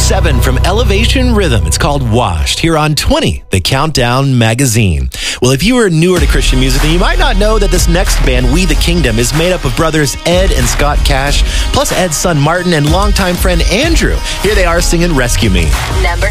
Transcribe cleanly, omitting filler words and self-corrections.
7 from Elevation Rhythm. It's called Washed here on 20, the Countdown Magazine. Well, if you are newer to Christian music, then you might not know that this next band, We the Kingdom, is made up of brothers Ed and Scott Cash, plus Ed's son Martin and longtime friend Andrew. Here they are singing Rescue Me. Number